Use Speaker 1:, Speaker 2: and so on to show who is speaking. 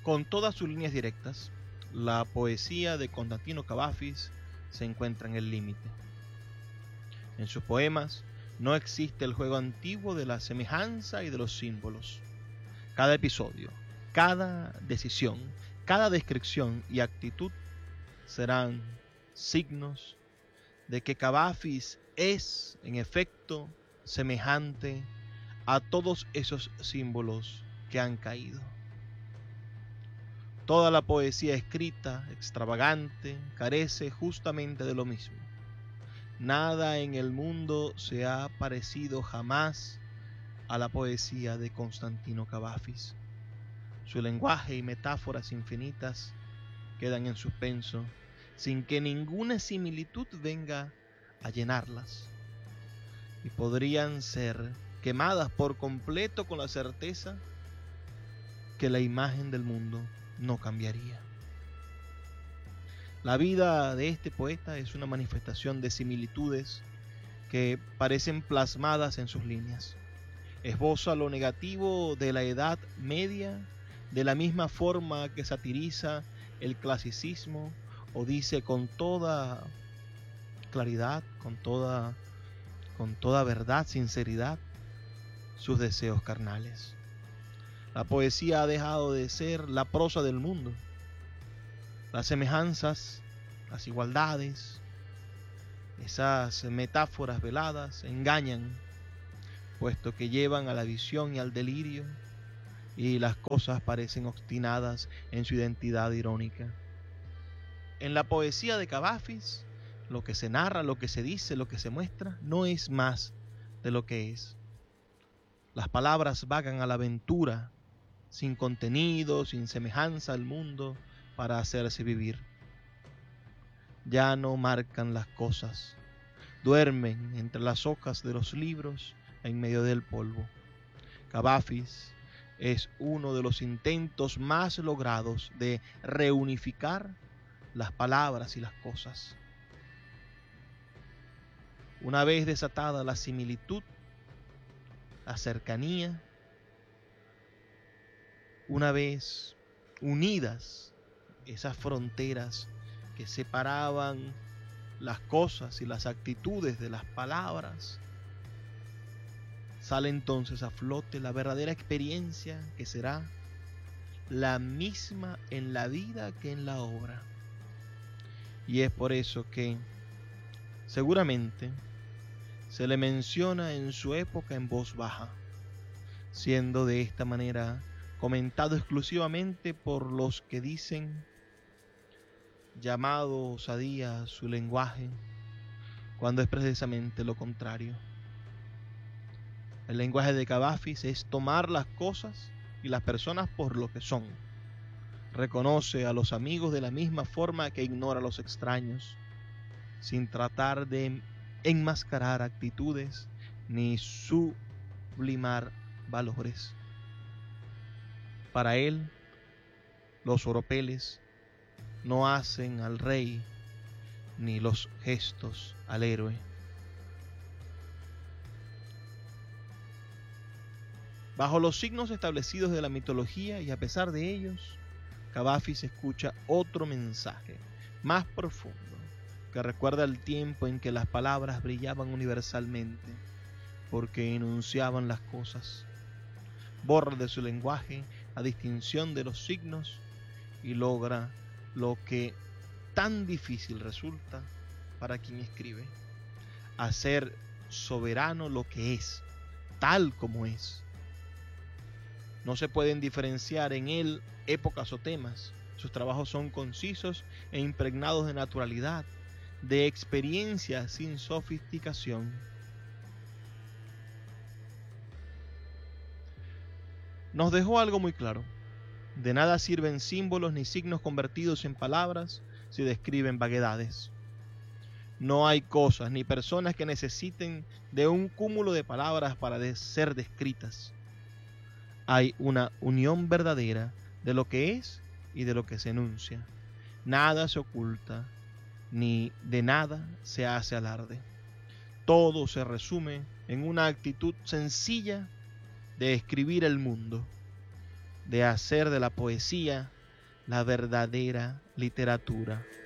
Speaker 1: Con todas sus líneas directas, la poesía de Constantino Cavafis se encuentra en el límite. En sus poemas no existe el juego antiguo de la semejanza y de los símbolos. Cada episodio, cada decisión, cada descripción y actitud serán signos de que Cavafis es, en efecto, semejante a todos esos símbolos que han caído. Toda la poesía escrita, extravagante, carece justamente de lo mismo. Nada en el mundo se ha parecido jamás a la poesía de Constantino Cavafis. Su lenguaje y metáforas infinitas quedan en suspenso, sin que ninguna similitud venga a llenarlas, y podrían ser quemadas por completo con la certeza que la imagen del mundo no cambiaría. La vida de este poeta es una manifestación de similitudes que parecen plasmadas en sus líneas. Esboza lo negativo de la Edad Media de la misma forma que satiriza el clasicismo o dice con toda claridad, con toda verdad, sinceridad, sus deseos carnales. La poesía ha dejado de ser la prosa del mundo. Las semejanzas, las igualdades, esas metáforas veladas engañan, puesto que llevan a la visión y al delirio, y las cosas parecen obstinadas en su identidad irónica. En la poesía de Cavafis, lo que se narra, lo que se dice, lo que se muestra, no es más de lo que es. Las palabras vagan a la aventura, sin contenido, sin semejanza al mundo, para hacerse vivir. Ya no marcan las cosas, duermen entre las hojas de los libros en medio del polvo. Cavafis es uno de los intentos más logrados de reunificar las palabras y las cosas. Una vez desatada la similitud, la cercanía, una vez unidas esas fronteras que separaban las cosas y las actitudes de las palabras, sale entonces a flote la verdadera experiencia que será la misma en la vida que en la obra. Y es por eso que seguramente se le menciona en su época en voz baja, siendo de esta manera comentado exclusivamente por los que dicen llamado osadía su lenguaje, cuando es precisamente lo contrario. El lenguaje de Cavafis es tomar las cosas y las personas por lo que son. Reconoce a los amigos de la misma forma que ignora a los extraños, sin tratar de enmascarar actitudes ni sublimar valores. Para él, los oropeles no hacen al rey ni los gestos al héroe. Bajo los signos establecidos de la mitología y a pesar de ellos, Cavafis escucha otro mensaje más profundo que recuerda el tiempo en que las palabras brillaban universalmente porque enunciaban las cosas. Borra de su lenguaje la distinción de los signos y logra lo que tan difícil resulta para quien escribe: hacer soberano lo que es, tal como es. No se pueden diferenciar en él épocas o temas. Sus trabajos son concisos e impregnados de naturalidad, de experiencia sin sofisticación. Nos dejó algo muy claro: de nada sirven símbolos ni signos convertidos en palabras si describen vaguedades. No hay cosas ni personas que necesiten de un cúmulo de palabras para ser descritas. Hay una unión verdadera de lo que es y de lo que se enuncia. Nada se oculta, ni de nada se hace alarde. Todo se resume en una actitud sencilla de escribir el mundo, de hacer de la poesía la verdadera literatura.